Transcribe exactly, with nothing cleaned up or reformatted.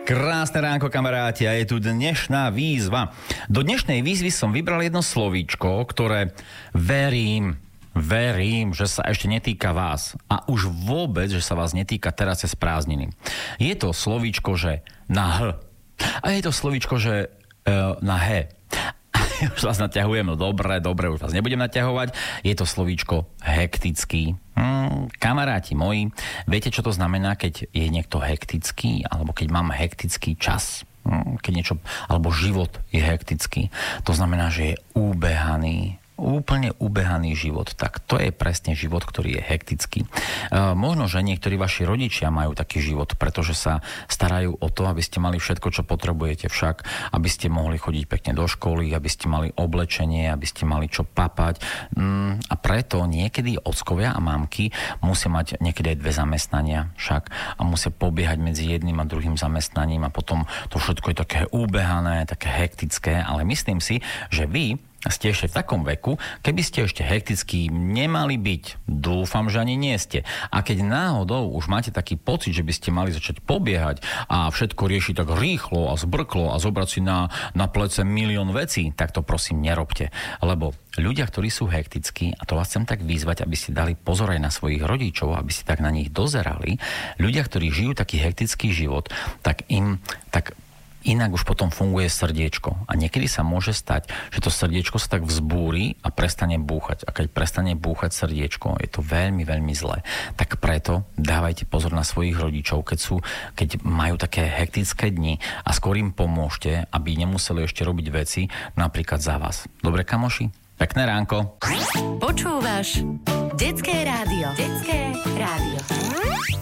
Krásne ránko, kamaráti, a je tu dnešná výzva. Do dnešnej výzvy som vybral jedno slovíčko, ktoré verím, verím, že sa ešte netýka vás. A už vôbec, že sa vás netýka teraz cez prázdniny. Je to slovíčko, že na H. A je to slovíčko, že e, na H. Už vás naťahujem, no dobre, dobre, už vás nebudem naťahovať. Je to slovíčko hektický. Hmm, kamaráti moji, viete, čo to znamená, keď je niekto hektický, alebo keď mám hektický čas? Hmm, keď niečo, alebo život je hektický. To znamená, že je ubehaný. Úplne ubehaný život. Tak to je presne život, ktorý je hektický. E, možno, že niektorí vaši rodičia majú taký život, pretože sa starajú o to, aby ste mali všetko, čo potrebujete však, aby ste mohli chodiť pekne do školy, aby ste mali oblečenie, aby ste mali čo papať. Mm, a preto niekedy ockovia a mamky musia mať niekedy aj dve zamestnania však a musia pobiehať medzi jedným a druhým zamestnaním a potom to všetko je také ubehané, také hektické, ale myslím si, že vy ste ešte v takom veku, keby ste ešte hektickí nemali byť. Dúfam, že ani nie ste. A keď náhodou už máte taký pocit, že by ste mali začať pobiehať a všetko riešiť tak rýchlo a zbrklo a zobrať si na, na plece milión vecí, tak to prosím nerobte. Lebo ľudia, ktorí sú hektickí, a to vás chcem tak vyzvať, aby ste dali pozor aj na svojich rodičov, aby ste tak na nich dozerali, ľudia, ktorí žijú taký hektický život, tak im tak inak už potom funguje srdiečko. A niekedy sa môže stať, že to srdiečko sa tak vzbúri a prestane búchať. A keď prestane búchať srdiečko, je to veľmi, veľmi zlé. Tak preto dávajte pozor na svojich rodičov, keď sú, keď majú také hektické dni a skôr im pomôžte, aby nemuseli ešte robiť veci napríklad za vás. Dobre, kamoši? Pekné ránko. Počúvaš Detské rádio. Detské rádio.